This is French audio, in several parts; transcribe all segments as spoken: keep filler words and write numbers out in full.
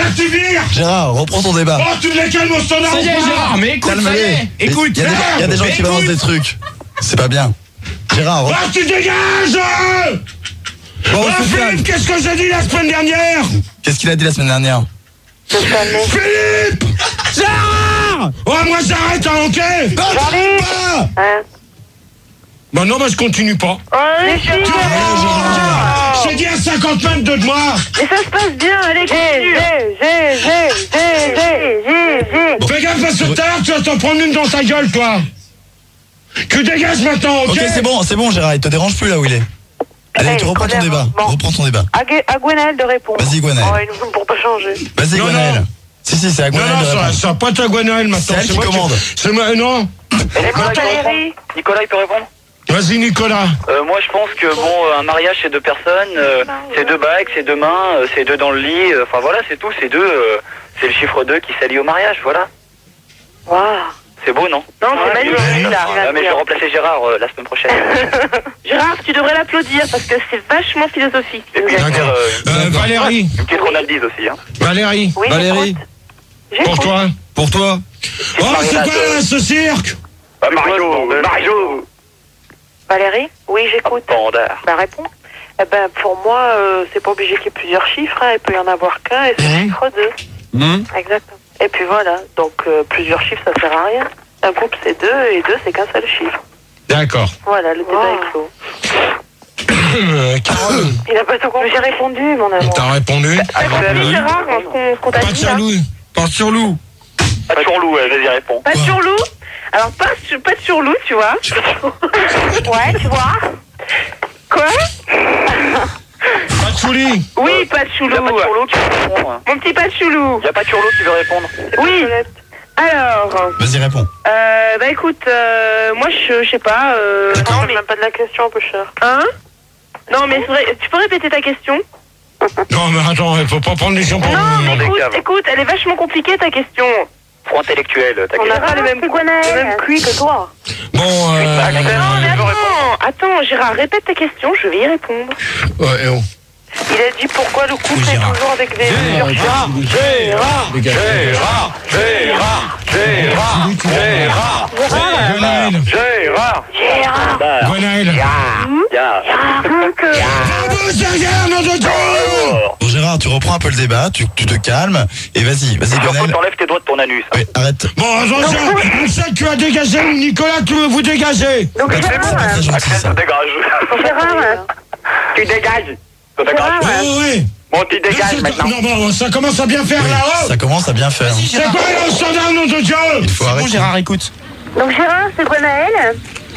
tu vires. Gérard, reprends ton débat. Oh, tu les calmes au standard. Ça y est, Gérard, mais écoute, ça y est. Écoute, il y a des, il y a des gens qui balancent des trucs. C'est pas bien. Gérard, oh, tu dégages. Bon, oh, Philippe, qu'est-ce que j'ai dit la semaine dernière? Qu'est-ce qu'il a dit la semaine dernière? Philippe. Gérard. Oh, moi j'arrête, hein, ok? J'arrive. Hein? Bah non, bah je continue pas. Oh, les filles. J'ai dit à cinquante mètres de moi. Mais ça se passe bien, allez, continue. J'ai, j'ai, j'ai, j'ai, j'ai, j'ai. Fais gaffe parce que tard, tu vas t'en prendre une dans ta gueule, toi. Tu dégages maintenant, ok? Ok, c'est bon, c'est bon, Gérard, il te dérange plus là où il est. Allez, tu reprends ton débat. Bon. Reprends ton débat. À, Gu- à Gwenaël de répondre. Vas-y, Gwenaël. Oh, ils nous font pour pas changer. Vas-y, Non, Gwenaël. non. Si, si, c'est à Non, Gwenaël. non, de ça, répondre. ça va pas être à Gwenaël maintenant. C'est elle qui moi commande. C'est moi, non. Nicolas, il peut répondre. Nicolas, il peut répondre. Vas-y, Nicolas. Euh, moi, je pense que bon, un mariage c'est deux personnes, euh, c'est deux bagues, c'est deux mains, euh, c'est deux dans le lit. euh, Enfin voilà, c'est tout. C'est deux. euh, c'est le chiffre deux qui s'allie au mariage. Voilà. Waouh. C'est beau, non? Non, c'est magnifique, là. Ah, mais je vais remplacer Gérard euh, la semaine prochaine. Gérard, tu devrais l'applaudir parce que c'est vachement philosophique. Et puis, D'accord. euh, Euh, Valérie. une petite Ronaldise aussi. Hein. Valérie. Oui, Valérie, j'écoute. Pour toi. pour toi. Oh, c'est quoi là, ce cirque? Bah, Mario, Mario. Valérie? Oui, j'écoute. Pandard. Bah, réponds. Eh ben, pour moi, euh, c'est pas obligé qu'il y ait plusieurs chiffres, hein. Il peut y en avoir qu'un et c'est le chiffre deux. Hum. Exactement. Et puis voilà, donc euh, plusieurs chiffres, ça sert à rien. Un couple, c'est deux, et deux, c'est qu'un seul chiffre. D'accord. Voilà, le débat est clos. Euh, Carole. Il a pas tout compris. J'ai répondu, mon amour. T'as répondu. Ah, tu as vu, Gérard, ce qu'on qu'on t'a Pas de dit, là. jaloux. Pas de surloup. Pas de Tourlou, vas-y, réponds. Pas de surloup. Alors, pas, sur- pas de surloup, tu vois. Ouais, tu vois. Quoi? Pas de chouli. Oui, pas de Il choulou. y a pas de Tourlou qui veut répondre. Mon petit pas de choulou. Il y a pas de Tourlou qui veut répondre. Oui. Alors, Vas-y, réponds. euh, bah écoute, euh, moi je je sais pas. Euh, non, mais même pas de la question, un peu cher. Hein? Non, mais c'est vrai, tu peux répéter ta question? Non, mais attends, il faut pas prendre les gens pour Non, mais des écoute, caves. écoute, elle est vachement compliquée ta question. Trop intellectuel, ta On n'a question. pas le même, le même cuit que toi. Bon, euh... Non, mais attends, attends, Gérard, répète ta question, je vais y répondre. Ouais, eh oh. Il a dit pourquoi le couple est Gérard. toujours avec des... Gérard, Gérard, Gérard, Gérard, Gérard, Gérard, Gwenaël. Gérard, Gérard. Gwenaël. Donc, euh, Bravo, derrière, nom de Dieu. Bon, Gérard, tu reprends un peu le débat, tu, tu te calmes, et vas-y, vas-y, Alors, faut que Gwenaël. t'enlèves tes doigts de ton anus. Oui, arrête. Bon, attention, Axel, tu as dégagé, ou Nicolas, tu veux vous dégager. donc C'est Gérard, pas très gentil, ça. Dégage. Gérard, Tu dégages. Ça dégage. Gérard, Oh, ouais. Bon, tu Là, dégages c'est- maintenant. Non, bon, ça commence à bien faire Oui, là-haut. ça commence à bien faire. C'est quoi le standard, nom de Dieu? Il faut Bon, arrêter. Gérard, écoute. donc Gérard, c'est Gwenaël.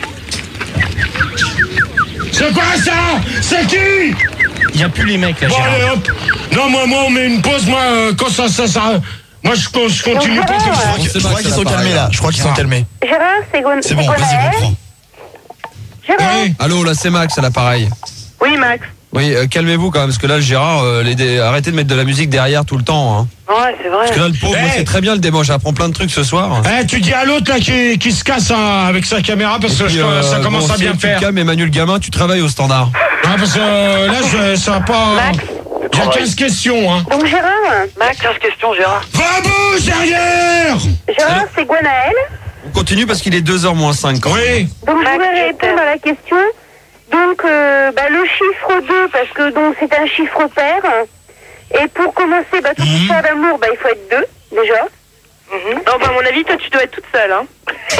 C'est quoi ça? C'est qui? Il n'y a plus les mecs là, Bon, Gérard. allez, hop. Non, moi, moi, on met une pause, moi, euh, quand ça, ça, ça... Moi, je, je continue Donc, pas Gérard, comme ça. Je crois qu'ils sont calmés là, je crois qu'ils sont Gérard. calmés. Gérard, c'est Gwen- C'est bon, vas-y, Gwenaël. reprends. Gérard. Oui. Allô, là c'est Max à l'appareil. Oui, Max. Oui, euh, calmez-vous quand même, parce que là, Gérard, euh, les dé- arrêtez de mettre de la musique derrière tout le temps. Hein. Ouais, c'est vrai. Parce que là, le pauvre, moi, Hey. c'est très bien le démo, j'apprends plein de trucs ce soir. Eh, tu dis à l'autre là qui, qui se casse hein, avec sa caméra parce que Puis, je- euh, ça commence bon, à bien si tu faire. te calmes, Emmanuel Gamin, tu travailles au standard. Ah, parce que euh, là, je, ça va pas. Max. Il y a quinze questions, hein. Donc Gérard, Max, quinze questions, Gérard. Va-bouche derrière. Gérard, c'est Gwenaël. On continue parce qu'il est deux heures moins cinq. Oui. Donc je voulais répondre à la question. Donc euh, bah, le chiffre deux, parce que donc c'est un chiffre pair. Et pour commencer, bah, toute histoire d'amour, bah, il faut être deux, déjà. Non, bah, à mon avis, toi, tu dois être toute seule, hein.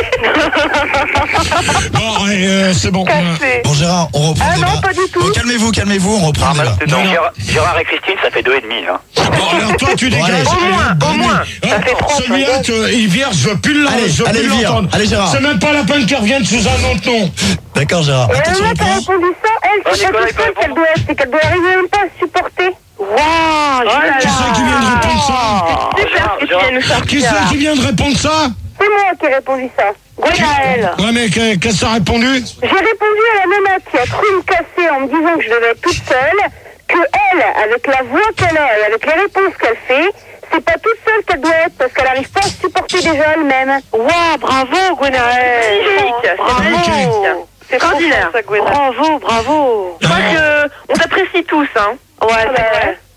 Bon, allez, euh, c'est bon. Cassé. Bon, Gérard, on reprend Ah le non, débat. pas du tout. Bon, calmez-vous, calmez-vous, on reprend Ah, le bah, débat. c'est donc Non, non. Gérard, Gérard et Christine, ça fait deux et demi. Hein. Bon, alors toi, tu dégages. allez. Au moins, Allez, au moins. hop, Ça fait trois, celui-là, ça tu- il vire, je veux plus le Allez, je veux allez, plus vire. l'entendre. Allez, Gérard. C'est même pas la peine qu'il revienne sous un autre nom. D'accord, Gérard. Et Attends, tu là, t'as reprends. répondu ça, elle, Ah, c'est Nicolas, pas il toute peut seule qu'elle répondre. doit, c'est qu'elle doit arriver même pas à supporter. Waouh, Qui c'est qui vient de répondre ça? C'est super ce que tu viens de nous sortir. Qui là. c'est qui vient de répondre ça? C'est moi qui ai répondu ça. Gwenaël. Ouais, mais que- qu'est-ce que ça a répondu? J'ai répondu à la nana qui a cru me casser en me disant que je devais être toute seule, que elle, avec la voix qu'elle a et avec les réponses qu'elle fait, c'est pas toute seule qu'elle doit être parce qu'elle arrive pas à se supporter déjà elle-même. Waouh, bravo Gwenaël. Magnifique, c'est Bravo. C'est extraordinaire. Bravo, bravo. Je crois que on t'apprécie tous, hein. Ouais, c'est vrai.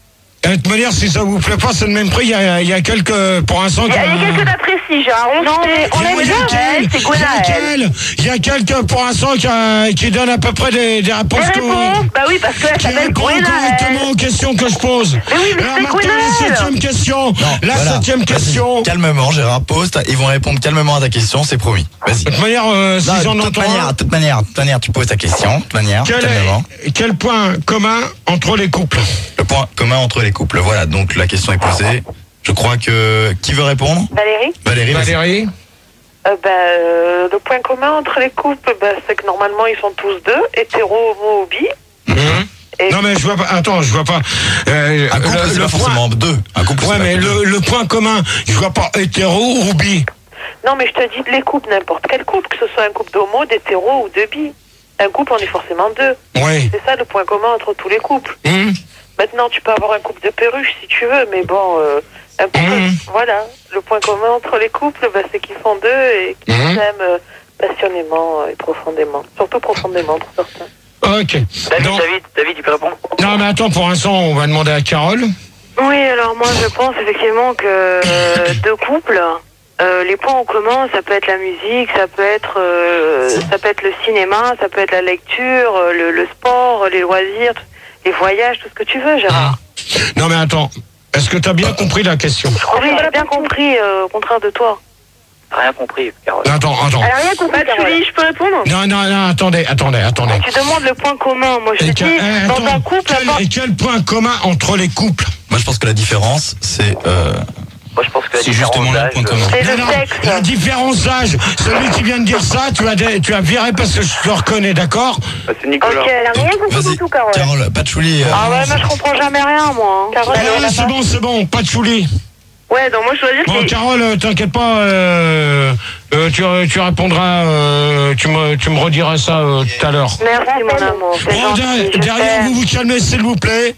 De toute manière, si ça vous plaît pas, c'est le même prix. Il y a, il y a quelques, pour l'instant. Il y a, il y a quelques d'apprécis, Gérard. On, non, mais on aime bien, elle, c'est Gwenaël. Il y a quelques, pour l'instant, qui, qui donnent à peu près des, des réponses. Des réponses, bah oui, parce qu'elle s'appelle Gwenaël. Correctement aux questions que je pose. Mais oui, mais alors, c'est maintenant, Gwenaël. la septième question. Non, la voilà. septième question. Calmement, Gérard, pose. Ils vont répondre calmement à ta question, c'est promis. Vas-y. De toute manière, euh, si Non, j'en de toute entends. manière, de toute manière, de toute manière, tu poses ta question. De toute manière, Quel, calmement. est, quel point commun entre les couples? Le point commun entre les couples. Voilà, donc la question est posée. Je crois que... Qui veut répondre? Valérie Valérie, vas-y. Valérie. Euh, bah, euh, le point commun entre les couples, bah, c'est que normalement ils sont tous deux, hétéro, homo ou bi. Mmh. Et- Non mais je vois pas. Attends, je vois pas. Euh, Un couple, le, c'est le pas point- forcément deux. Un couple, Ouais, c'est pas mais que deux. le, le point commun, je vois pas hétéro ou bi. Non, mais je te dis les couples, n'importe quel couple, que ce soit un couple d'homo, d'hétéro ou de bi. Un couple, on est forcément deux. Ouais. C'est ça le point commun entre tous les couples. Mmh. Maintenant, tu peux avoir un couple de perruches si tu veux, mais bon, euh, un couple, Mmh. voilà. Le point commun entre les couples, bah, c'est qu'ils sont deux et qu'ils Mmh. s'aiment euh, passionnément euh, et profondément. Surtout profondément pour certains. Ok. David, Donc- David, David, tu peux répondre? non mais attends, pour l'instant, on va demander à Carole. Oui, alors moi je pense effectivement que euh, deux couples, euh, les points en commun, ça peut être la musique, ça peut être, euh, ça peut être le cinéma, ça peut être la lecture, euh, le, le sport, les loisirs, les voyages, tout ce que tu veux, Gérard. Non mais attends, est-ce que tu as bien compris la question? Oui, j'ai bien compris, euh, au contraire de toi. Rien compris, Carole. Attends, attends. Elle a rien compris, Carole. je peux répondre? Non, non, non, attendez, attendez, attendez. Tu demandes le point commun. Moi je Et te que- dis, eh, dans attends, un couple, quel, n'importe- et quel point commun entre les couples? Moi, je pense que la différence, c'est... Euh, Moi, je pense que la c'est différence justement là le point d'âge, commun. c'est Non, le non, sexe. la différence d'âge, celui qui vient de dire ça, tu as, des- tu as viré parce que je te reconnais, d'accord? euh, C'est Nicolas. Ok, Elle a rien compris Vas-y, du tout, Carole. Carole, Patchouli. euh, Ah ouais, moi je comprends jamais rien, moi. hein. Carole, Ah, elle a c'est pas- bon, c'est bon, pas de chouli. Ouais, donc moi je dois dire Bon, que... Carole, euh, t'inquiète pas, euh, euh, tu, tu répondras, euh, tu, me, tu me rediras ça euh, tout à l'heure. Merci mon amour, c'est Bon, gentil, derrière, je derrière, t'aime. vous vous calmez, s'il vous plaît.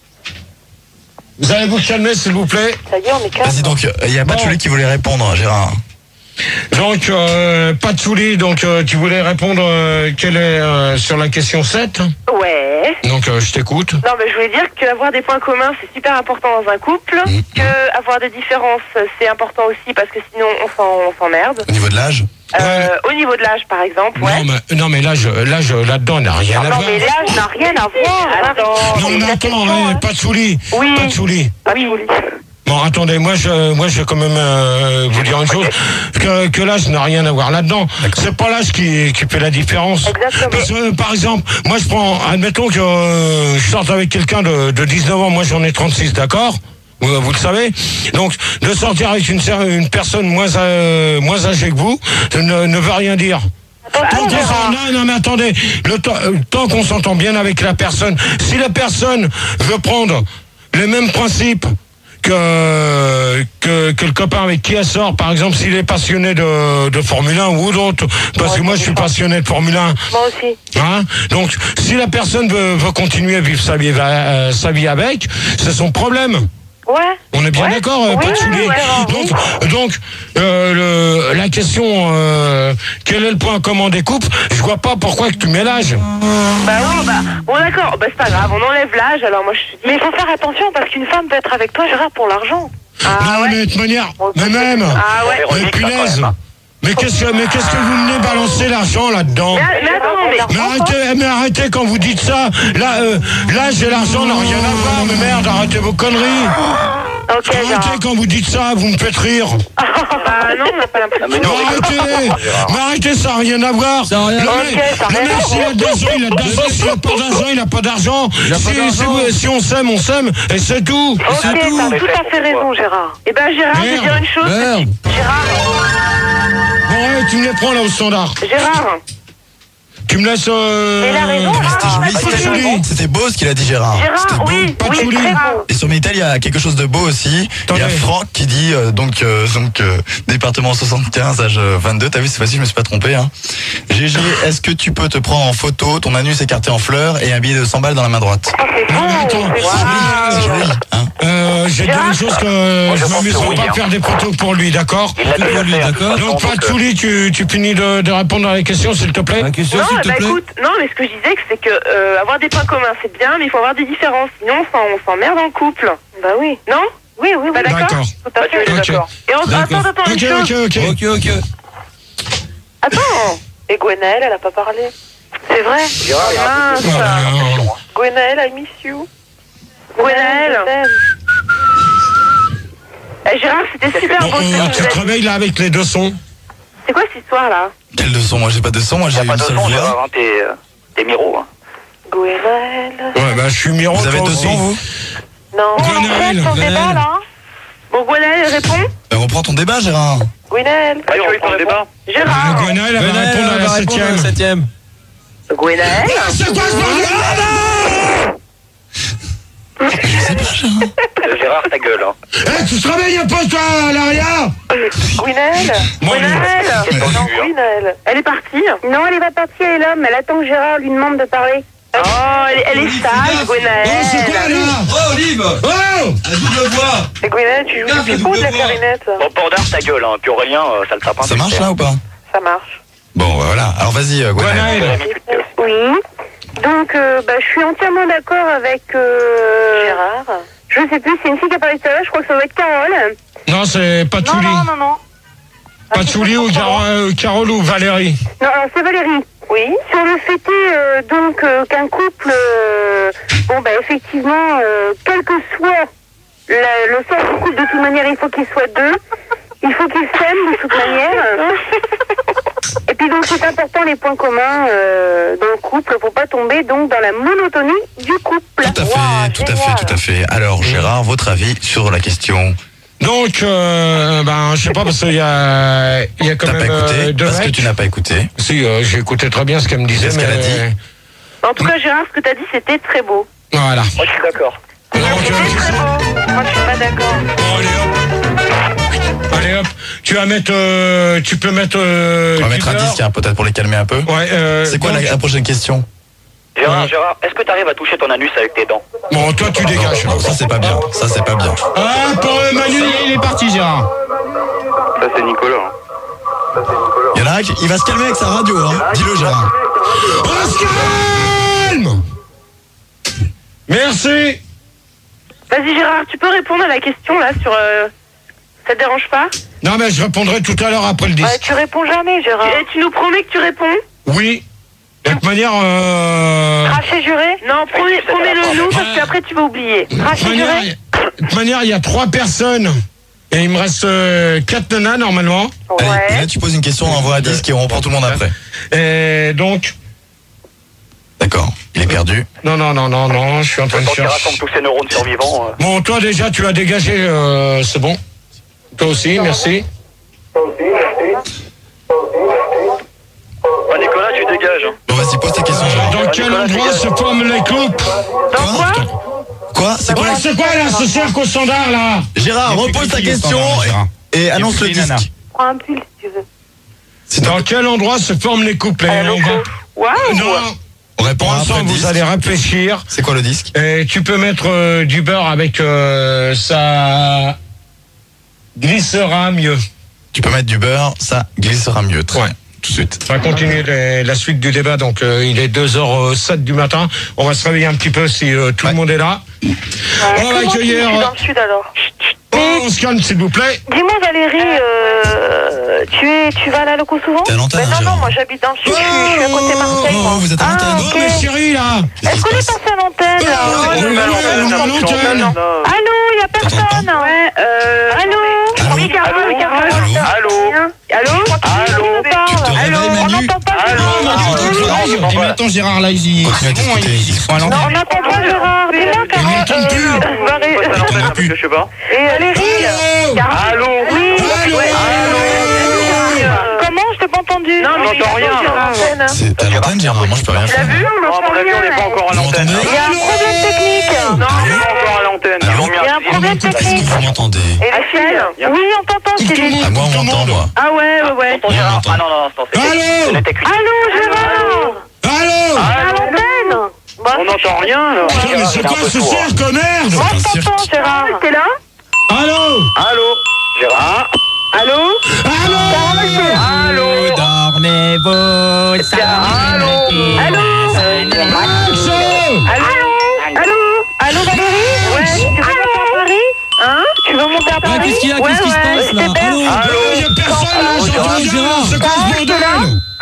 Vous allez vous calmer, s'il vous plaît. Ça y est, on est calme. Vas-y, donc, il y a Bon. Patchouli qui voulait répondre, Gérard. Donc, euh, pas de chouli, donc euh, tu voulais répondre euh, quelle est, euh, sur la question sept. Ouais. Donc, euh, je t'écoute. Non, mais je voulais dire qu'avoir des points communs, c'est super important dans un couple. Mmh. Que avoir des différences, c'est important aussi parce que sinon, on s'en- on s'emmerde. Au niveau de l'âge? Euh, au niveau de l'âge, par exemple, ouais. Non, mais, non, mais là, je, là, je, là-dedans, n'a rien à Non, voir. mais l'âge n'a rien à voir. Attends. Non, mais la attends, question, hein, hein. pas de chouli. Oui. Pas de chouli. Oui. Bon, attendez, moi je, moi je vais quand même euh, vous dire une chose, que, que l'âge n'a rien à voir là-dedans. C'est pas l'âge qui, qui fait la différence. Exactement. Parce que, euh, par exemple, moi je prends, admettons que euh, je sorte avec quelqu'un de, de dix-neuf ans, moi j'en ai trente-six, d'accord? Vous, vous le savez. Donc, de sortir avec une, ser- une personne moins, euh, moins âgée que vous ne, ne veut rien dire. Tant qu'on s'en- non, non, mais attendez, le temps, euh, tant qu'on s'entend bien avec la personne, si la personne veut prendre les mêmes principes que, que, que le copain avec qui elle sort, par exemple, s'il est passionné de, de Formule un ou d'autres, parce que moi je suis passionné de Formule un. Moi aussi. Hein? Donc, si la personne veut, veut continuer à vivre sa vie, euh, sa vie avec, c'est son problème. Ouais. On est bien Ouais. d'accord, euh, Oui, pas de souliers. ouais, ouais, Donc, donc euh, le, la question, euh, quel est le point commun des couples? Je vois pas pourquoi que tu mets l'âge. Bah oui, bah. Bon, d'accord. Bah, c'est pas grave. On enlève l'âge. Alors, moi, je suis. Mais il faut faire attention parce qu'une femme peut être avec toi, Gérard, pour l'argent. Ah, non, ouais. mais de toute manière, mais même, Ah, ouais. mais Véronique, là, punaise. quand même. Mais qu'est-ce que, mais qu'est-ce que vous venez balancer l'argent là-dedans? Mais, mais attends, mais. Mais arrêtez, mais arrêtez quand vous dites ça. Là, euh, l'âge et l'argent n'ont rien à voir. Mais merde, arrêtez vos conneries. Ok, Gérard. Arrêtez quand vous dites ça, vous me faites rire. Bah, non, on n'a pas l'impression. Ah, mais Mais non, arrêtez, mais arrêtez, ça n'a rien à voir. Ça a rien à Le voir. mec, Ok, ça a le rien mec, à s'il a de l'argent, il a de l'argent. S'il n'a pas d'argent, il n'a pas d'argent. Il a pas Si, d'argent. si, si on s'aime, on s'aime, et c'est tout. Ok, C'est t'as tout. tout à fait raison, Gérard. Eh ben, Gérard, je vais Merde. dire une chose. Merde. Gérard, Bon, ouais, tu me les prends là au standard. Gérard. Tu me laisses. Euh... Mais il a raison, Mais c'était Ah, joli, pas c'était de joli. souci. C'était beau ce qu'il a dit, Gérard. C'était Gérard, beau. oui, Pas de oui, souliers. très beau. Et sur Minitel, il y a quelque chose de beau aussi. Il y a Attendez. Franck qui dit, euh, donc, euh, donc euh, département soixante-quinze, âge euh, vingt-deux. T'as vu, cette fois-ci, je me suis pas trompé. Hein. G G, est-ce que tu peux te prendre en photo ton anus écarté en fleurs et un billet de cent balles dans la main droite? Oh, c'est Non, mais beau. attends. c'est beau. C'est joli, hein. Euh, j'ai dit une chose que euh, je je pense m'amuserai que oui, pas à hein. faire des photos pour lui, d'accord? Il l'a déjà lui, fait, hein, d'accord. de toute Donc, façon, pas de donc, euh, souliers, tu, tu finis de, de répondre à la question, s'il te plaît? La question, Non, s'il te bah plaît. écoute, non, mais ce que je disais, c'est que euh, avoir des points communs, c'est bien, mais il faut avoir des différences. Sinon, on s'en- on s'emmerde en couple. Bah oui. Non? Oui, oui, oui. Bah, d'accord. D'accord. Tout à fait. Ok. D'accord. Et on attends, attends, une Ok, chose. ok, ok. Ok, ok. Attends. Et Gwenaëlle, elle a pas parlé. C'est vrai? Gérard, il y a un peu de- Mince. Ah, non. Gwenaëlle, I miss you. Gwenaëlle. Eh, Gérard, c'était super Bon, beau. euh, ce tu que te vous avez- réveilles là avec les deux sons. C'est quoi cette histoire là? Quel de son? Moi j'ai pas de son, moi Il j'ai n'y a pas une de seule son, voix. Gérard, hein, t'es euh, t'es Miro. Hein. Gwenaëlle. Ouais, bah je suis Miro. Vous avez toi deux aussi. sons vous? Non. Gwenaëlle, son Gwenaëlle. débat là. Bon, Gwenaëlle, elle répond. Ben, reprends ton débat Gérard. Gwenaëlle. Ah, tu veux qu'on le débat? Gérard. Euh, Gwenaëlle, elle va Gwenaëlle, répondre à elle la va répondre à la septième. septième. Gwenaëlle. Ah, c'est quoi ce bordel? Je sais pas Gérard. Euh, Gérard, ta gueule. Hein. Eh, tu te réveilles un peu toi, Laria? Gwenaëlle. Moi, Gwenaëlle. Qu'est-ce qu'on Non, dit, hein? Gwenaëlle. Elle est partie. Non, elle est pas partie, elle est là, mais elle attend que Gérard lui demande de parler. Oh, elle, elle est sage, Gwenaëlle. Oh, c'est quoi là? Oh, Olive. Oh! La double voix. Et Gwenaëlle, tu joues Gaffe, du la pipeau ou de la double voix. clarinette? Bon, Pordard, ta gueule. Hein. Puis Aurélien, euh, ça le tape un Ça peu. marche là ou pas? Ça marche. Bon bah, voilà, alors vas-y euh, Gwenaëlle. Gwenaëlle. Oui. Donc, euh, bah, je suis entièrement d'accord avec... Euh, Gérard. je sais plus, c'est une fille qui a parlé tout à l'heure, je crois que ça doit être Carole. Non, c'est pas Non, Tchouli. non, non, non. Patchouli ou Car- euh, Carole ou Valérie. Non, alors c'est Valérie. Oui. Sur le fait est, euh, donc euh, qu'un couple, euh, bon bah effectivement, euh, quel que soit la- le sort du couple, de toute manière, il faut qu'ils soient deux. Il faut qu'ils s'aiment de toute manière. Et puis donc c'est important les points communs euh, dans le couple pour pas tomber donc dans la monotonie du couple. Tout à fait, Wow, tout à génial. fait, tout à fait. Alors Gérard, votre avis sur la question? Donc, euh, ben, je sais pas, parce qu'il y a, il y a quand T'as pas même écouté euh, deux parce que mecs. tu n'as pas écouté. Si, euh, j'ai écouté très bien ce qu'elle me disait, Qu'est-ce mais... qu'elle a dit En tout cas, Gérard, ce que t'as dit, c'était très beau. Voilà. Moi, je suis d'accord. Donc, euh, C'était très beau. Moi, je suis pas d'accord. bon, allez hop. Allez hop. Tu vas mettre, euh, tu peux mettre. Euh, On va du mettre un beurre. disque hein, peut-être pour les calmer un peu. Ouais. Euh, C'est quoi donc- la, la prochaine question? Gérard, Ouais. Gérard, est-ce que t'arrives à toucher ton anus avec tes dents? Bon, toi, tu dégages. Non, ça c'est pas bien, ça c'est pas bien. Ah, pour euh, Manu, il est parti, Gérard. Ça, c'est Nicolas. Hein. Il y en a un qui il va se calmer avec sa radio, hein. Dis-le Gérard. On se calme. Merci. Vas-y, Gérard, tu peux répondre à la question, là, sur... Euh... Ça te dérange pas? Non, mais je répondrai tout à l'heure après le disque. Ouais, tu réponds jamais, Gérard. Et tu nous promets que tu réponds? Oui. De toute manière, euh... Craché juré? Non, promets- promets-le nous, parce qu'après tu vas oublier. de toute Craché manière, juré? de toute manière, il y a trois personnes. Et il me reste euh, quatre nanas, normalement. Allez, et Ouais. là tu poses une question, on envoie un disque et on reprend tout le monde après. Et donc... D'accord, il est perdu. Non, non, non, non, non, je suis en train Le de temps qu'il chercher. rassemble tous ces neurones survivants. euh. Bon, toi déjà, tu as dégagé, euh, c'est bon. Toi aussi, merci. Ah, Nicolas, tu dégages. Hein. Bon vas-y, pose ta question Gérard. Dans quel endroit se forment les couples? Dans quoi? Quoi? C'est quoi Ouais, c'est quoi là, ce cirque au standard là? Gérard, repose ta question et, et annonce le disque. Prends un pull si tu veux. C'est Dans quel endroit se forment les couples? Et Euh, on va- Waouh! Non, On répond pour après l'instant, le vous disque. allez réfléchir. C'est quoi le disque? Et tu peux mettre euh, du beurre avec euh, ça glissera mieux. Tu peux mettre du beurre, ça glissera mieux. Très Ouais. bien. Tout de suite. On va continuer les- la suite du débat. Donc, euh, il est deux heures sept du matin. On va se réveiller un petit peu si euh, tout Ouais. le monde est là. Ouais, On va comment tu- accueillir, Je suis euh, dans le sud alors. Oh, on se calme, s'il vous plaît. Dis-moi Valérie, euh, tu, es, tu vas à la loco souvent? T'es à l'antenne, Ben non, Gérard. non, moi j'habite dans le sud, je suis, je suis à côté de Marseille. Oh, moi. vous êtes à Ah, l'antenne. Oh, ok. mais chérie, là. Qu'est-ce Est-ce qui qu'on se est passe? passé à l'antenne là? Oh, Ouais, on non, est non, là, non, on est non, à non, l'antenne. non, non. Allô, y a personne? Ouais, euh. Allô? Allô? Oui, Carole, Allô? Carole. Allô? Allô? Allô? Tu te réveilles, Allô? On Manu? n'entend pas. Allô? Et maintenant Gérard là il Continue à t'écouter. Non, on n'entend pas Gérard. T'es là, On Carole? n'entend plus. Euh, Varé- Passe à l'antenne, parce que je sais pas. Et Valérie? Allô? Carole? Allô? Oui. Allô? Ouais. Comment? Je t'ai pas entendu. Non, On n'entend rien. C'est à l'antenne Gérard, moi je peux rien Tu l'as faire. vu? On Non, à n'entend mon avis, on n'est rien. pas encore à Vous l'antenne. m'entendez? Il y a un problème technique. Non, on n'est pas encore à l'antenne. Ils ont mis Il y a un un problème Est-ce que technique. vous m'entendez? Et les filles? Oui, on t'entend, Céline. Ah moi on m'entend moi. Ah ouais, ouais, ouais. Tonton Gérard. m'entend. Ah non, non, non, c'est Allô? c'était cuit. Allô, Gérard? Allô? À l'antenne? Bah, On n'entend rien, là. Putain, mais c'est quoi ce cirque, merde? on un cirque. t'entend, Gérard. T'es là? Allô? Allô? Gérard? Allô? Allô? Allô? dormez-vous Allô? Allô? Allô? Allô? Allô? Allô, Valérie? Ouais, tu veux pas Paris?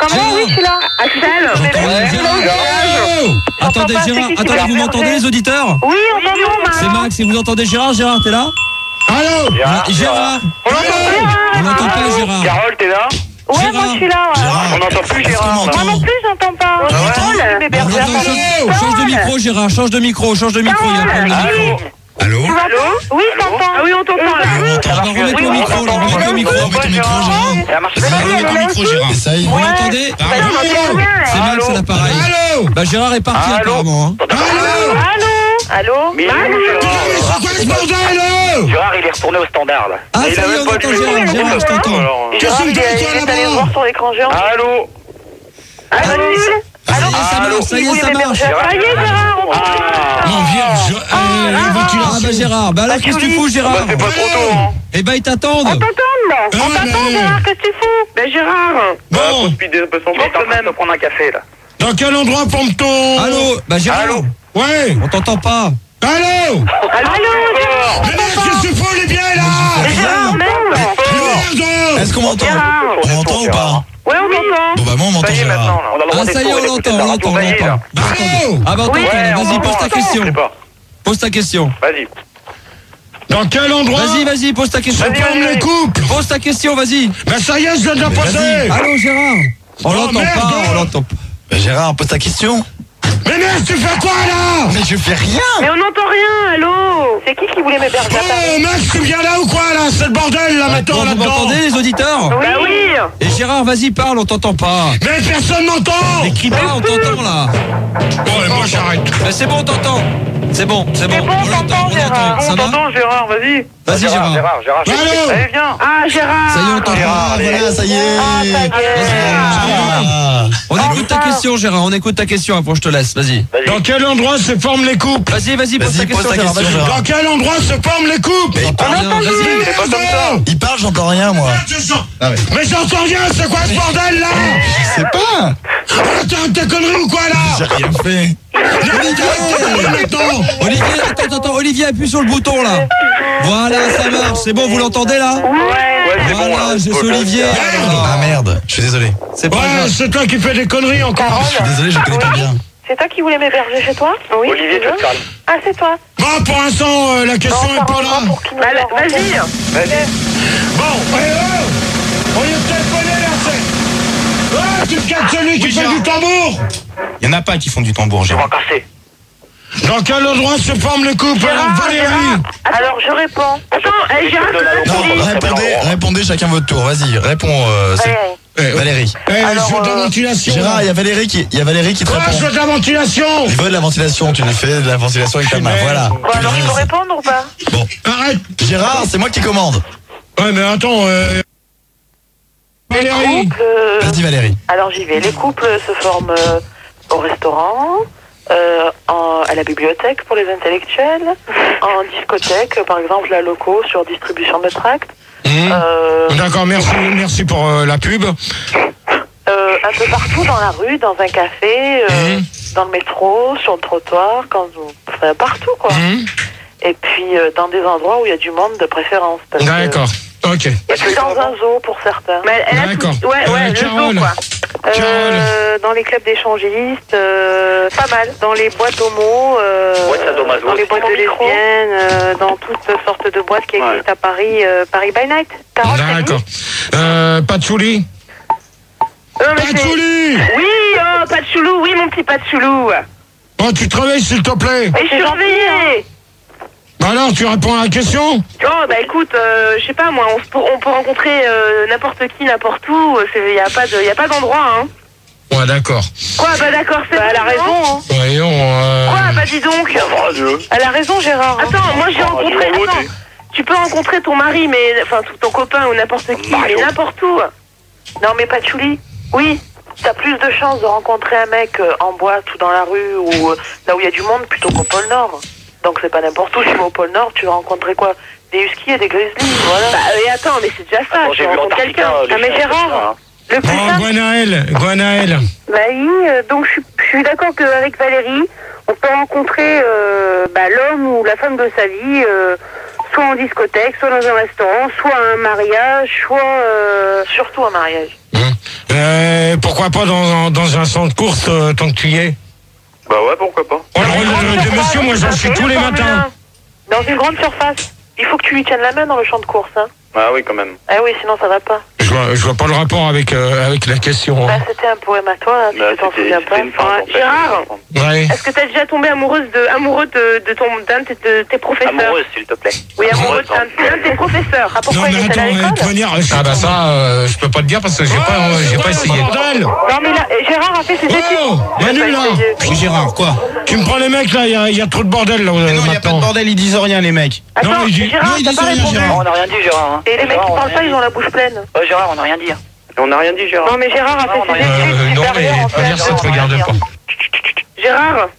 Comment? Oui, je suis là. Axel. J'entends rien, Gérard. Attendez, pas, Gérard, c'est qui qui attendez, va vous faire m'entendez, vrai les auditeurs? Oui, on t'entend, Max. C'est Max, et vous entendez Gérard? Gérard, t'es là? Allô? Ah, Gérard. On l'entend On plus, n'entend pas, Gérard. Carole, t'es là? Ouais, Gérard. moi je suis là, ouais. Gérard, On n'entend plus est-ce qu'on Gérard. m'entend Moi non plus, j'entends pas. Ah ouais? Mais Attends, Bernard, change, change de micro, Gérard, change de micro, change de micro, il y a un problème de micro. Allô? tu m'entends? Oui, je t'entends. Ah oui, on t'entend là. Allô, On va remettre le micro, là, on remet le micro. Remets ton micro, Gérard. Ça marche Remets ton micro, Gérard. Essaye. Vous l'entendez? Allô? C'est Max à l'appareil. Allô? Bah Gérard est parti Allô? apparemment. hein. Allô? Allô? Allô? Mais il est où, Putain, mais Gérard? c'est quoi ce bordel, là? Gérard, il est retourné au standard, là. Ah Et il ça a y est, même on pas entend dû- Gérard, Gérard, je t'entends. Qu'est-ce Gérard, que il tu est fais, il toi, est allé là-bas? voir sur l'écran géant. Allô? Allô? Ça y est, ça Allô? marche, ça y est, Vous ça voulez marche. m'héberger? Ça y est, Gérard, on Ah. Non, vierge. Euh, Ah bah ventilation. Gérard, bah alors qu'est-ce que tu fous Bah, Gérard? c'est pas trop tôt, hein. Eh ben ils t'attendent. On t'entend, là. Ah On ouais, t'entend, mais- Gérard, qu'est-ce que tu fous? Ben, Gérard. Bon, Speed de son temps, quand même. Prendre un café, là. dans quel endroit pompe-t-on? Allô? Bah Gérard, Allô? Ouais. on t'entend pas. Allô? Allô, Gérard? Mais merde, qu'est-ce que tu fous, les biens, là? Mais Gérard, merde. Merde! Est-ce qu'on m'entend? Gérard. On m'entend ou pas? Ouais, on t'entend. Bon bah moi on m'entend Ça y est, maintenant, Gérard. là. On a le droit Ah ça y est, on d'écouter l'entend, la on radio, l'entend, on ça y est, là. l'entend. Allô? Ah bah on Ouais, t'entend, on vas-y, pose entend, ta attends, question. je sais pas. Pose ta question. Vas-y. Dans quel endroit? Vas-y, vas-y, pose ta question. Vas-y, Forme vas-y, les couples. Pose ta question, vas-y. Ben ça y est, je l'ai déjà posé. Allô Gérard. On Oh, l'entend merde. pas, on l'entend pas. Bah, Gérard, pose ta question. Mais merde, tu fais quoi, là? Mais je fais rien. Mais on n'entend rien, allô? C'est qui qui voulait m'héberger à Paris? Oh, Max, tu viens là ou quoi, là? C'est le bordel, là, maintenant, Bon, vous là-dedans. m'entendez les auditeurs? Bah oui. Et Gérard, vas-y, parle, on t'entend pas. Mais personne m'entend. Mais crie pas, on t'entend là. Bon, et moi, j'arrête. Mais c'est bon, on t'entend. C'est bon, c'est bon. C'est bon, On on l'entend, t'entend, on Gérard. l'entend. Ça va? Gérard, vas-y. Vas-y, Gérard. Gérard, Gérard. Allô? Allez, viens. Ah, Gérard. Ça y est, on t'entend. Ah voilà, ça y est. Ah, ça y est. Ah. On écoute ta question, Gérard. On écoute ta question. Après, je te laisse. Vas-y. Dans quel endroit se forment les couples? Vas-y, vas-y, pose ta Vas-y, pose question, ta Gérard. question, Vas-y. Gérard. Dans quel endroit se forment les couples? Mais il parle, Rien, vas-y. C'est pas comme ça. il parle, j'entends rien moi. Je sens- Ah ouais. Mais j'entends rien, c'est quoi ce bordel, là? Je sais pas. Attends, t'es connerie ou quoi, J'ai là? rien fait. Maintenant. Olivier, attends, attends, attends. Olivier, appuie sur le bouton là. Voilà, ça marche. C'est bon, vous l'entendez là? Ouais, c'est bon, là. Voilà, c'est Olivier. Ah merde, je suis désolé. C'est pas Ouais, grave. c'est toi qui fais des conneries encore. Je suis désolé, je connais pas bien. C'est toi qui voulais m'héberger chez toi? Oui. Olivier, tu te calmes. Ah, c'est toi. Bon, pour l'instant, euh, la question est pas là. Bah, vas-y. Vas-y. Bon, eh, oh, on y est téléphoné, là, c'est... Ah, tu te calmes celui qui fait du tambour. Il y en a pas qui font du tambour, Je vais Gérard. m'en casser. Dans quel endroit se forment les couples? Alors, Valérie. Alors, je réponds. Attends, eh, Gérard, Non, répondez, répondez chacun votre tour. Vas-y, réponds. Euh, c'est- Eh, Valérie. Eh, Alors, je veux de la euh, ventilation. Gérard, il y a Valérie qui, il y a Valérie qui te Ah, je répond. veux de la ventilation. Il veut de la ventilation. Tu lui fais de la ventilation avec ta main. Voilà. Bon, alors, je peux répondre ou pas? Bon, Arrête. Gérard, c'est moi qui commande. Ouais, mais attends, euh... Valérie. Couple, euh, Vas-y Valérie. alors, j'y vais. Les couples se forment euh, au restaurant, euh, en- à la bibliothèque pour les intellectuels, en discothèque, par exemple, la loco sur distribution de tracts. Mmh. Euh, D'accord, merci, merci pour euh, la pub. euh, un peu partout dans la rue, dans un café, euh, Mmh. dans le métro, sur le trottoir, quand vous... enfin, partout quoi. Mmh. Et puis euh, dans des endroits où il y a du monde de préférence. parce que- D'accord, ok. Et puis dans un zoo pour certains. Mais elle a D'accord. tout- Ouais, ouais, Euh, le Carole. zoo quoi. Carole. Euh, dans les clubs d'échangistes, euh, pas mal. Dans les boîtes homo, euh, Boîtes sadomaso. dans les boîtes de lesbiennes, euh, dans toutes sortes de boîtes qui Ouais. existent à Paris, euh, Paris by Night. Carole, c'est D'accord. Euh, Patchouli. vous Non, mais c'est- Patchouli. Oui, oh, pas de choulou, oui, mon petit pas de choulou. Oh, tu te réveilles, s'il te plaît. Et je suis réveillée. Bah alors, tu réponds à la question? Oh, bah écoute, euh, je sais pas, moi, on, se peut, on peut rencontrer euh, n'importe qui, n'importe où. Il n'y a pas de- y a pas d'endroit, hein. Ouais, d'accord. Quoi, bah d'accord, c'est Elle a raison, hein. Voyons, euh... Quoi, bah dis donc. Oh, Dieu. Elle a raison, Gérard. Attends, moi j'ai Oh, rencontré. tu vas Attends, voter. tu peux rencontrer ton mari, mais enfin tout- ton copain ou n'importe qui, Mario. mais n'importe où. Non, mais Patchouli. Oui. T'as plus de chances de rencontrer un mec euh, en boîte ou dans la rue ou euh, là où il y a du monde plutôt qu'au pôle Nord. Donc c'est pas n'importe où. Si tu vas au pôle Nord, tu vas rencontrer quoi? Des huskies et des grizzlies, voilà. Bah et attends, mais c'est déjà ça. Attends, tu j'ai vu rencontres Antarctica, quelqu'un. les Ah mais chiens, c'est ça, Gérard, hein. le plus Bon, simple. Gwenaël, Gwenaël. Bah oui, euh, donc je suis, je suis d'accord qu'avec Valérie, on peut rencontrer euh, bah, l'homme ou la femme de sa vie, euh, soit en discothèque, soit dans un restaurant, soit à un mariage, soit... Euh... Surtout un mariage. Mmh. Euh, pourquoi pas dans, dans un centre de course euh, tant que tu y es? Bah ouais, pourquoi pas. Oh, le, le, le monsieur, moi j'en suis tous les matins. Dans une grande surface. Il faut que tu lui tiennes la main dans le champ de course. Hein. Ah oui, quand même. Ah oui, sinon ça va pas. Je vois, je vois pas le rapport avec, euh, avec la question. Bah, Hein. c'était un poème à toi, hein, si Bah, tu t'en c'était- souviens c'était pas. une fin, Ouais, en fait. Gérard. Ouais. Est-ce que t'as déjà tombé amoureuse de, amoureux de, de ton, d'un de, tes- de tes professeurs? Amoureuse, s'il te plaît. Oui, amoureux Amoureuse, d'un, d'un de tes professeurs. Ah, Non pourquoi mais il était attends, à euh, l'école? de manière... Ah bah ça, euh, je peux pas te dire parce que j'ai pas, euh, j'ai pas essayé. Bordel. Non, mais là, Gérard a fait ses études. Oh, Manu là. Oui, Gérard, quoi? Tu me prends les mecs là, il y a, y a trop de bordel là. Mais non, il y a pas de maintenant. bordel, ils disent rien, les mecs. Attends, Non, il dit- Gérard, non, il t'as dit pas rien, répondu. Gérard. Non, on n'a rien dit, Gérard. Hein. Et les mecs Gérard, qui on a parlent pas, rien ils ont la bouche pleine. dit. Ouais, Gérard, on n'a rien dit. On n'a rien dit, Gérard. Non, mais Gérard a Non, fait on ses a rien études Euh, non mais supérieures, en pas fait. dire ça te regarde pas. Gérard,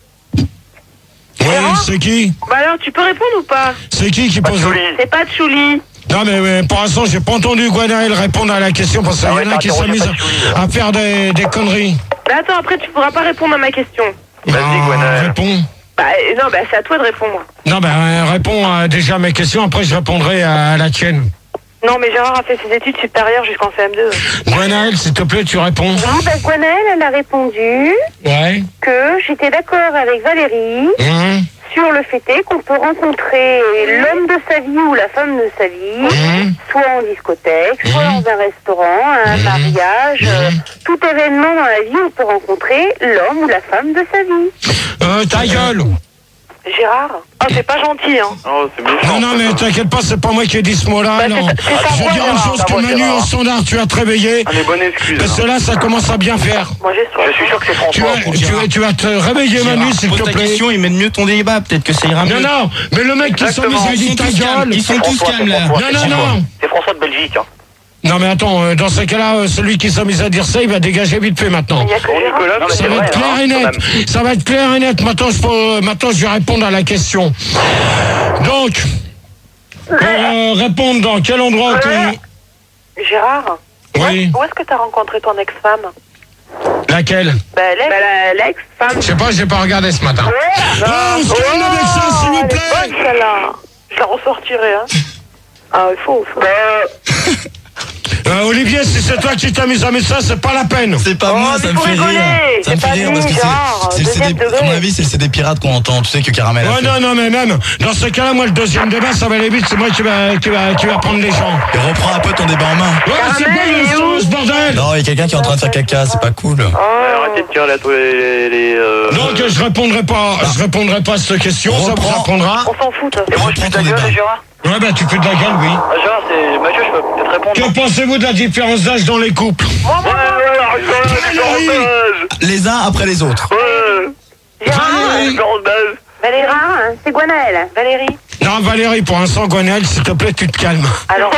Oui, c'est qui? bah alors, tu peux répondre ou pas? C'est qui qui Pas de pose... folie. C'est pas Tchouli. Non mais, mais pour l'instant j'ai pas entendu Gwenaël répondre à la question parce qu'il Ah y ouais, en a t'as qui interrogé s'amusent pas de Julie, là. à faire des, des conneries. Bah attends, après, tu pourras pas répondre à ma question. Vas-y, Ah, Gwenaël. réponds. Bah euh, non, bah c'est à toi de répondre. Non ben euh, réponds à déjà à mes questions, après je répondrai à, à la tienne. Non, mais Gérard a fait ses études supérieures jusqu'en C M deux. Gwenaël, s'il te plaît, tu réponds. Oui, bah Gwenaël, elle a répondu Ouais. que j'étais d'accord avec Valérie Mmh. sur le fait est qu'on peut rencontrer l'homme de sa vie ou la femme de sa vie, Mmh. soit en discothèque, soit Mmh. dans un restaurant, à un Mmh. mariage, euh, tout événement dans la vie, on peut rencontrer l'homme ou la femme de sa vie. Euh, ta gueule. Gérard? Oh, c'est pas gentil, hein. Oh, c'est méchant. Non, non, mais t'inquiète pas, c'est pas moi qui ai dit ce mot-là. Bah, non. c'est- c'est ta Je voix, veux dire une Gérard, chose ta que voix, Manu, Gérard. au standard, tu as te réveiller. Ah, mais bonne excuse. Parce que là, ça commence à bien faire. Moi, j'ai soif. Je suis sûr que c'est Tu François. vas, pour tu, Gérard. vas, tu vas te réveiller, Manu, Gérard, s'il pose te ta plaît. question, ils mènent mieux ton débat, peut-être que ça ira mieux. Non, non, mais le mec qui Exactement. s'amuse à Ils dire sont ta tous calmes, gueule. ils sont tous François, calmes, là. c'est François, Non, c'est non, François. non. C'est François de Belgique. Hein. Non, mais attends, euh, dans ces cas-là, euh, celui qui s'amuse à dire ça, il va dégager vite fait maintenant. Il y a que Bon, Gérard. Nicolas, Non, mais Ça c'est va vrai, être clair hein, et quand net. même. Ça va être clair et net. Maintenant, je, peux, maintenant, je vais répondre à la question. Donc, pour euh, répondre dans quel endroit qu'on... Gérard? Oui, Où est-ce que t'as rencontré ton ex-femme? laquelle? Bah, elle est... Bah, la- l'ex-femme. Je sais pas, j'ai pas regardé ce matin. Ah, on se calme avec ça, s'il vous elle est plaît. bonne, celle-là. Je la ressortirai, hein. Ah, il faut, il faut. Euh, Olivier, si c'est toi qui t'amuses à mettre ça, c'est pas la peine. C'est pas Oh, moi, mais ça me faut fait rire. rigoler, Ça me c'est fait pas rire nous, parce que Gérard, c'est- c'est le C D. deuxième degré. À mon avis, c'est le C D pirate qu'on entend. Tu sais que Caramel a Ouais, fait. non, non, mais même, dans ce cas-là, moi, le deuxième débat, ça va aller vite, c'est moi qui va, qui va, qui va prendre les gens. Et reprends un peu ton débat en main. Ouais, c'est quoi il est le ce bordel? Non, il y a quelqu'un qui est en train de faire caca, c'est pas cool. Oh. Arrêtez de tirer la toile les. les euh... Donc, je répondrai pas, je répondrai pas à cette question, ça vous Reprends. apprendra. On s'en fout, toi. Et moi, je fais de la Reprends ton gueule, débat. Gérard. Ouais, bah, tu fais de la gueule, oui. Ah, Gérard, c'est. Mathieu, je peux peut-être répondre. Que pensez-vous de la différence d'âge dans les couples? Ouais, ouais, ouais, arrête de Valérie. Les uns après les autres. Ouais. Valérie. Différence d'âge. Valérie? Ah, c'est Gwenaël. Valérie? Non, Valérie, pour l'instant, Gwenaël, s'il te plaît, tu te calmes. Alors...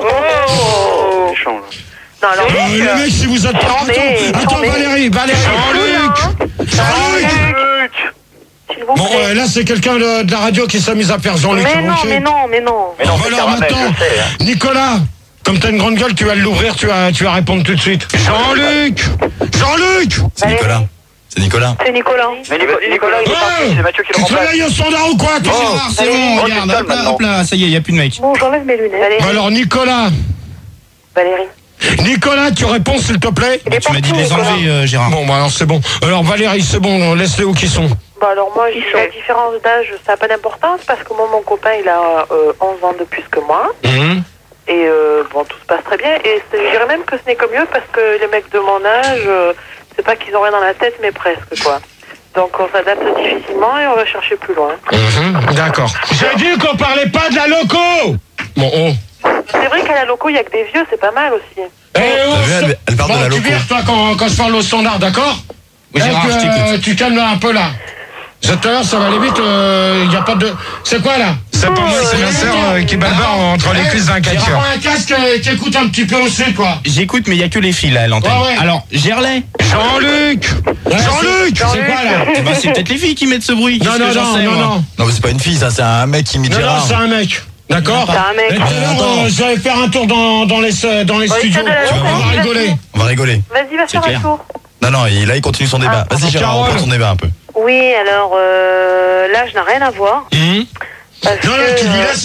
Oh. Méchant, là. Non, alors... Euh, les mecs, si vous êtes pas... Attendez, Attends, attends, attendez. Valérie, Valérie, Jean-Luc Jean-Luc Luc. S'il vous Bon, plaît. euh, là, c'est quelqu'un de, de la radio qui s'amuse à faire Jean-Luc. Mais non, ok. mais non, mais non. Mais non, Bon, c'est alors Caramel, maintenant, je sais. Hein. Nicolas, comme t'as une grande gueule, tu vas l'ouvrir, tu vas, tu vas répondre tout de suite. Jean-Luc Jean-Luc C'est Nicolas. C'est Nicolas. C'est Nicolas. Mais Nico- Nicolas, il est parti, Ouais. c'est Mathieu qui le Tu te remplace. réveilles au standard ou quoi, toi Gérard, c'est bon, Oh, regarde, tu te hop là, calmes hop là, ça y est, y a plus de mec. Bon, j'enlève mes lunettes. Valérie. Bah alors, Nicolas Valérie. Nicolas, tu réponds, s'il te plaît. Il est Tu m'as dit de parti, les Nicolas. enlever, euh, Gérard. Bon, bah alors, c'est bon. Alors, Valérie, c'est bon, laisse-les où qu'ils sont. Bah alors moi, j'ai la différence d'âge, ça n'a pas d'importance parce que moi, mon copain, il a euh, onze ans de plus que moi. Hum. Et euh, bon, tout se passe très bien. Et c'est- je dirais même que ce n'est que mieux parce que les mecs de mon âge, euh, c'est pas qu'ils ont rien dans la tête, mais presque, quoi. Donc on s'adapte difficilement et on va chercher plus loin. Mhm, d'accord. J'ai dit qu'on parlait pas de la loco. Bon, oh. C'est vrai qu'à la loco, il y a que des vieux, c'est pas mal aussi. Eh, T'as oh, vu, elle, elle parle bon, de la tu loco. vires, toi, quand, quand je parle au standard, d'accord? Oui, Gérard, Eh, je que, t'écoute. Tu calmes là un peu, là. Tout à l'heure, ça va aller vite, il n'y a pas de... C'est quoi, là? C'est pas moi, c'est ma sœur euh, qui balbare entre les cuisses d'un J'ai catcheur. un casque et qui écoute un petit peu aussi, quoi. J'écoute, mais il y a que les filles là à l'antenne. Ouais, ouais. Alors, Gerlais. Jean-Luc Jean-Luc C'est quoi, là? Eh ben, c'est peut-être les filles qui mettent ce bruit. Non, Qu'est-ce non, que j'en non, sais, non, moi non. Non, mais c'est pas une fille, ça, c'est un mec qui imite Non, non, Gérard. c'est un mec. D'accord? C'est un mec. Et tout à l'heure, Attends. euh, j'allais faire un tour dans, dans les, dans les Ouais, studios. il y a de la On va loco, rigoler. On va rigoler. Vas-y, va faire clair. un tour. Non, non, il- là, il continue son débat. Ah, Vas-y, Gérard, Carole. reprends ton débat un peu. Oui, alors euh, l'âge n'a rien à voir. Hum. Parce Non, non, que, tu lui euh, laisses.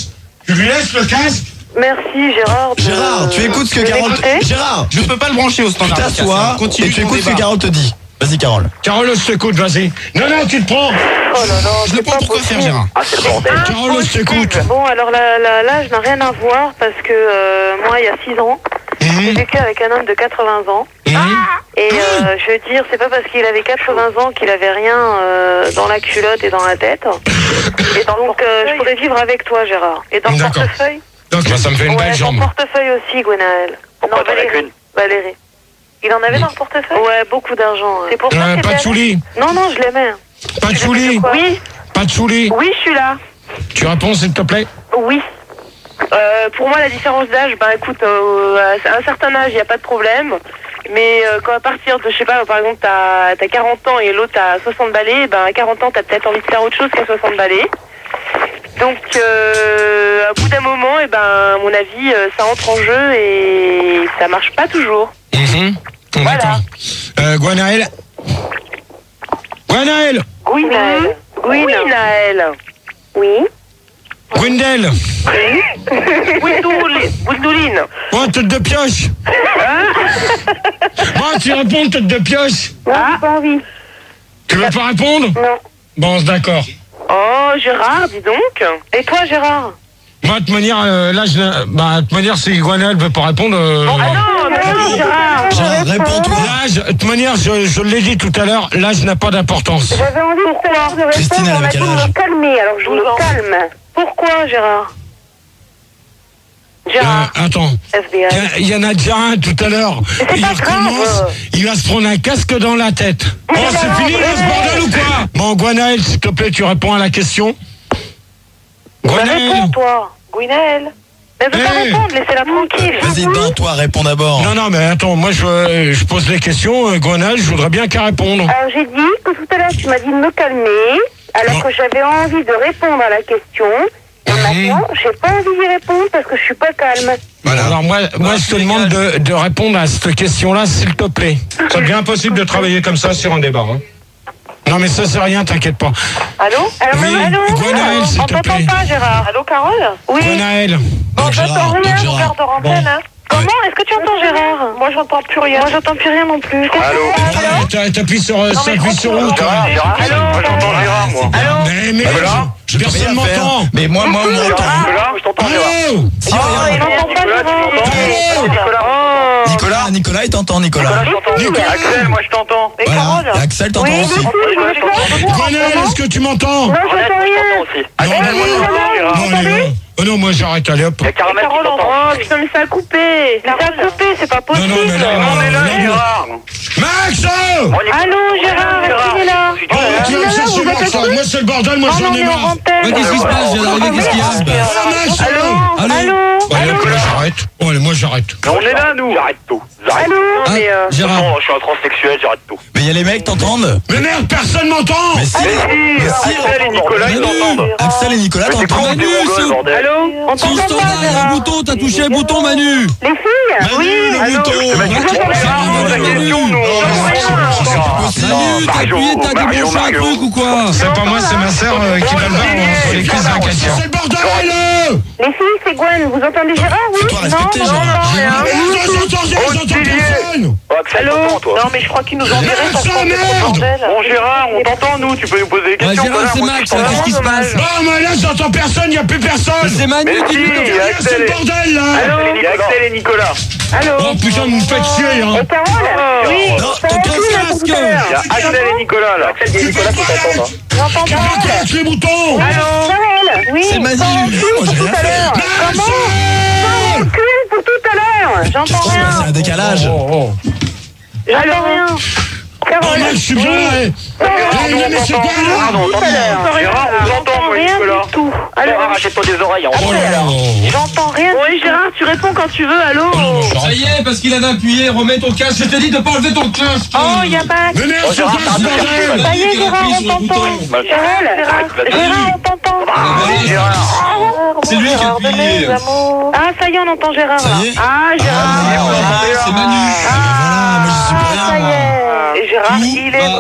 Tu lui laisses le casque? Merci Gérard. de- Gérard, tu écoutes ce que de Carole m'écouter. te... Gérard, Je peux pas le brancher au tu standard. t'assois Continue et tu ton écoutes ce que débat. Carole te dit. Vas-y, Carole. Carole, je t'écoute, vas-y. Non, non, tu te prends. Oh là là, Je ne c'est sais pas pas pourquoi faire, possible. Gérard. Ah, c'est le bordel. Carole, je t'écoute. Bon, alors là, là, là, je n'ai rien à voir parce que euh, moi, il y a six ans, j'ai vécu avec un homme de quatre-vingts ans. Hum. Et euh, je veux dire, c'est pas parce qu'il avait quatre-vingts ans qu'il avait rien euh, dans la culotte et dans la tête. Et donc, euh, je pourrais vivre avec toi, Gérard. Et dans le D'accord. portefeuille Donc, bah, ça me fait une Ouais, belle dans jambe. le portefeuille aussi, Gwenaël. Pourquoi Non, t'en as Valérie. qu'une? Valérie. Il en avait dans le portefeuille? Ouais, beaucoup d'argent. ouais. C'est pour ça Euh, que pas de chouli. Non, non, je l'aimais. Pas de chouli. Oui, Pas de chouli. oui, je suis là. Tu réponds, s'il te plaît? Oui. Euh, pour moi, la différence d'âge, ben écoute, euh, à un certain âge, il n'y a pas de problème. Mais euh, quand à partir de, je sais pas, par exemple, t'as as quarante ans et l'autre a soixante balais, ben à quarante ans, t'as peut-être envie de faire autre chose qu'à soixante balais. Donc, euh, à bout d'un moment, et ben, à mon avis, euh, ça entre en jeu et ça marche pas toujours. Mhm. Voilà. D'accord. Euh, Gwenaël. Gwenaël. Oui, Naël. Oui, Naël. Oui. Gwendel. Windouli- Windouline. Oh, tête de pioche. Bon, tu réponds, tête de pioche. Non, j'ai pas envie. Tu veux pas répondre? Non. Bon, d'accord. Oh, Gérard, dis donc. Et toi, Gérard? Moi, de toute manière, euh, là, je, bah, de toute manière, si Gwenaël veut pas répondre. Euh, Ah non, mais non, Gérard. Gérard, réponds-toi. L'âge, de toute manière, je, je l'ai dit tout à l'heure, l'âge n'a pas d'importance. J'avais envie de faire de Christine, répondre, elle on avait m'a dit quel de âge me calmer, alors je me douze ans. calme. Pourquoi, Gérard? Euh, Gérard, attends, F B I. il y, y en a déjà un tout à l'heure. c'est Il pas grave. recommence, il va se prendre un casque dans la tête. Bon, Mais c'est alors, fini là, ce mais- bordel ou quoi? Bon, Gwenaël, s'il te plaît, tu réponds à la question. Bah, Gwenaël. réponds, toi. Gwenaël. Elle veut pas Hey. répondre, laissez-la tranquille. Vas-y, ben, toi, réponds d'abord. Non, non, mais attends, moi, je, je pose les questions. euh, Gwenaël, je voudrais bien qu'elle réponde. Alors, j'ai dit que tout à l'heure, tu m'as dit de me calmer, alors Non. que j'avais envie de répondre à la question. Et Mhm. maintenant, j'ai pas envie d'y répondre parce que je suis pas calme. Voilà. Alors moi, moi je te demande de, de répondre à cette question-là, s'il te plaît. Ça devient impossible de travailler comme ça sur un débat. Hein. Non mais ça c'est rien, t'inquiète pas. Allô? Alors, Oui, allô Gwenaël, s'il On te t'entend plaît. pas, Gérard. Allô, Carole? Oui. Gwenaël. Bon, Donc, j'entends Gérard, rien, donc, on Gérard. garde en antenne, hein. Comment? Est-ce que tu entends Gérard? Moi, j'entends plus rien. Moi, j'entends plus rien non plus. Allô? Ah, t'as- T'appuies sur, euh, Non, mais t'appuies sur où, toi? Gérard, Gérard, Allô? moi j'entends Gérard, moi. Allô? Mais, mais, voilà. Je peux personne rien faire. m'entend. Mais moi, moi, on m'entend. Gérard, je t'entends Gérard. Allô? Si, Oh, regarde. il n'entend pas, Nicolas, tu Gérard. m'entends? Allô? Nicolas, Oh. Nicolas, Nicolas, il t'entend, Nicolas. Nicolas, je t'entends. Nicolas. Axel, moi je t'entends. Et Voilà. Carole? Et Axel t'entend Oui, aussi. oui, je me calme. Gwenaël, est-ce que tu m'entends? Non, Ah, Jeannette, j'entends moi je rien. t'entends aussi. Non, Axel, mais- moi je t'entends, Gérard. Non, allez, oh. Oh non, moi j'arrête, allez hop. Il y a Caramel qui Carole, t'entend. oh, putain, mais ça a coupé. Ça a coupé, c'est pas possible. Non, non, mais là, On est là, non, non. Gérard. Max! Allô, Gérard, est-ce qu'il est là? Oh, tu vas me chercher vous êtes Max, assis moi c'est le bordel, moi Non, j'en non, ai mais en marre. antenne. Ouais, qu'est-ce qui se passe? J'ai arrivé, qu'est-ce qu'il y a? Ah, Max! Allô? Allô? Allô? Allez, hop, là, j'arrête. Oh, allez, moi j'arrête. Mais on est là, nous. J'arrête tout. J'arrête. Allô? Ah, mais, euh, Gérard. Non, je suis un transsexuel, j'arrête tout. Mais il y a les mecs, t'entendent? Mais merde, personne m'entend! Mais si, Mais si, mais si, Axel et Nicolas, ils t'entendent. Axel et Nicolas Mais c'est t'entendent. con, t'es Manu, mongol, c'est- bordel. Allô? On Sur le t'entend pas, standard, il y a un Gérard? bouton, t'as touché le bouton, Manu. Les filles? Manu, Oui. le allô, bouton. Mais Manu, tu te trompes, Gérard, on pose la question, nous. c'est pas possible. Manu, t'as Mario, appuyé, t'as Mario, débranché un Mario. truc ou quoi? C'est pas moi, c'est ma sœur euh, qui va le voir pour les crises d'inquiétude. C'est le bordel! Les filles, c'est Gwen. Vous entendez Gérard? Oui. Fais-toi respecter, Non, Gérard. non, Mais non, non, j'entends, j'entends personne! Oh, Axel, Allô? t'entends, toi. Non, mais je crois qu'il nous enverrait Merde, parce ça, qu'on est trop merde. bordel. Bon, Gérard, on t'entend, nous. Tu peux nous poser des Ouais, questions. Gérard, connard, c'est moi, Max, je t'entends. qu'est-ce qui se passe? Non, mais là, j'entends personne, y a plus personne! C'est Manu Mais qui si, dit. il y a C'est Axel le et- bordel, là! Il y a Axel et Nicolas. Allô? Oh putain, vous me faites chier, hein! Et Carole? Oui. Non, Ça ton va casque, plus, là, casque. tout à l'heure. Il y a Axel et Nicolas, là. Axel et Tu Nicolas fais qui quoi, t'entendent. là? hein. J'entends Tu pas. fais quoi avec les boutons? Carole? Oui. C'est Manu. Moi, j'ai rien fait. Comment? Recule pour tout à l'heure. J'entends C'est rien. un décalage. Oh, oh. J'entends rien. Oh, Carole? Max, je suis bien là! eh. Eh, non, mais c'est quoi, là? Pardon, Tout à l'heure. Gérard, on t'entend, moi, rien Nicolas. du tout. Alors, Alors, arrête-toi des oreilles. Oh là là! j'entends rien. Oui, Gérard, tu réponds quand tu veux, allô? Oh, non, mais Ça j'arrête. y est, parce qu'il avait appuyé, remets ton casque. Je t'ai dit de pas enlever ton casque. Oh, il y a pas. Mais merde, Oh, c'est Gérard, quoi ce arrête de bordel? chercher, Ça y est, Il a Gérard, appuyé on sur le t'entend. bouton. Mal. Carole? Arrête, vas-y. Gérard, on t'entend. Vas-y, Gérard. C'est lui qui a appuyé. Ah, ça y est, on entend Gérard. Ça là. y est. Ah, Gérard. Ah, C'est Manu. voilà, moi, j'y suis pour Ah, ça y rien. moi. est. Et Gérard, Tout il est va